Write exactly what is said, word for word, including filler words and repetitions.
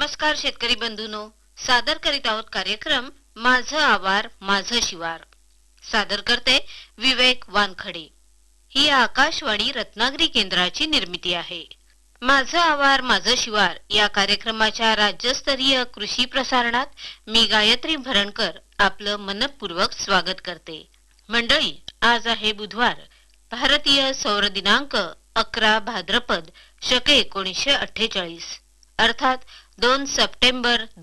नमस्कार शेतकरी बंधूंनो, सादर करीत आहोत कार्यक्रम माझं आवार माझं शिवार. सादर करते विवेक वानखडे. ही आकाशवाणी रत्नागिरी केंद्राची निर्मिती आहे. माझं आवार माझं शिवार या कार्यक्रमाच्या राज्यस्तरीय कृषी प्रसारणात मी गायत्री भरणकर आपलं मनपूर्वक स्वागत करते. मंडळी, आज आहे बुधवार, भारतीय सौर दिनांक अकरा भाद्रपद शके एकोणीसशे अठ्ठेचाळीस, अर्थात दोन सप्टेंबर